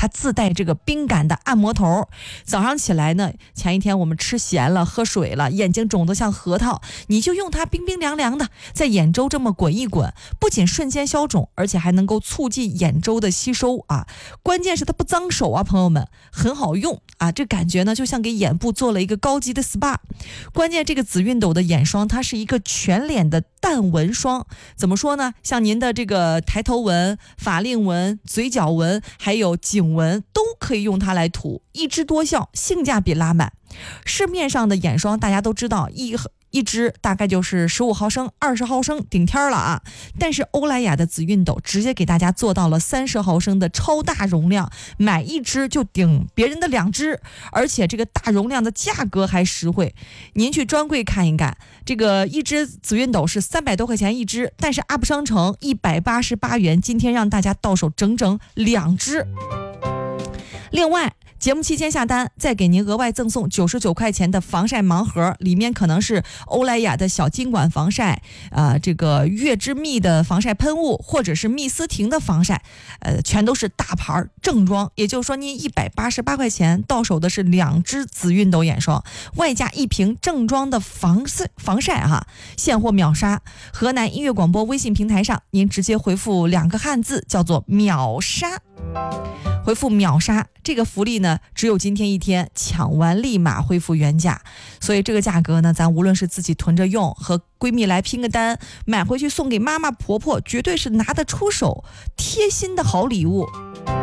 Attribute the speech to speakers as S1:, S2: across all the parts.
S1: 它自带这个冰感的按摩头。早上起来呢，前一天我们吃咸了喝水了，眼睛肿得像核桃，你就用它冰冰凉凉的在眼周这么滚一滚，不仅瞬间消肿，而且还能够促进眼周的吸收啊。关键是它不脏手啊，朋友们，很好用啊，这感觉呢就像给眼部做了一个高级的 SPA。 关键这个紫熨斗的眼霜它是一个全脸的淡纹霜，怎么说呢，像您的这个抬头纹、法令纹、嘴角纹还有颈纹都可以用它来涂，一支多效，性价比拉满。市面上的眼霜大家都知道，一支大概就是15毫升、20毫升顶天了啊！但是欧莱雅的紫熨斗直接给大家做到了30毫升的超大容量，买一支就顶别人的2支，而且这个大容量的价格还实惠。您去专柜看一看，这个一支紫熨斗是300多块钱一支，但是 UP 商城188元，今天让大家到手整整2支。另外节目期间下单，再给您额外赠送99块钱的防晒盲盒，里面可能是欧莱雅的小金管防晒，这个月之蜜的防晒喷雾，或者是蜜丝婷的防晒，全都是大牌正装。也就是说，您188块钱到手的是2支紫熨斗眼霜，外加1瓶正装的防晒哈，现货秒杀。河南音乐广播微信平台上，您直接回复2个汉字，叫做秒杀。回复秒杀，这个福利呢只有今天一天，抢完立马恢复原价。所以这个价格呢，咱无论是自己囤着用，和闺蜜来拼个单，买回去送给妈妈婆婆，绝对是拿得出手，贴心的好礼物。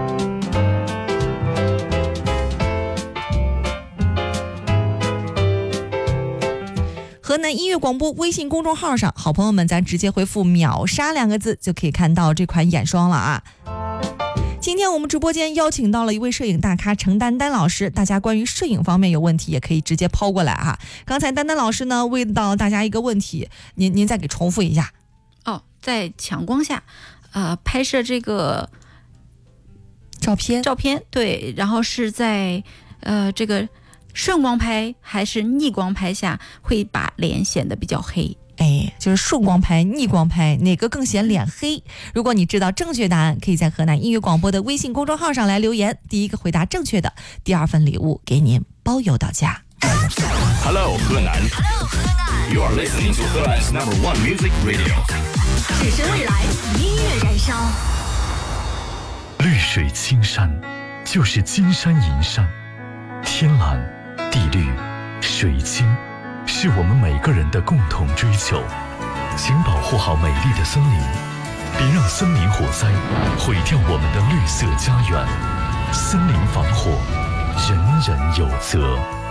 S1: 河南音乐广播微信公众号上，好朋友们咱直接回复秒杀2个字就可以看到这款眼霜了啊。今天我们直播间邀请到了一位摄影大咖程丹丹老师，大家关于摄影方面有问题也可以直接抛过来哈。刚才丹丹老师呢问到大家一个问题，您再给重复一下。
S2: 在强光下拍摄这个照片，对，然后是在这个顺光拍还是逆光拍下会把脸显得比较黑？
S1: 就是顺光拍、逆光拍，哪个更显脸黑？如果你知道正确答案，可以在河南音乐广播的微信公众号上来留言。第一个回答正确的，第2份礼物给您包邮到家。
S3: Hello， 河南。You are listening to 河南 #1 music radio。
S4: 只身未来，音乐燃烧。
S5: 绿水青山，就是金山银山，天蓝、地绿、水清。是我们每个人的共同追求，请保护好美丽的森林，别让森林火灾毁掉我们的绿色家园。森林防火，人人有责。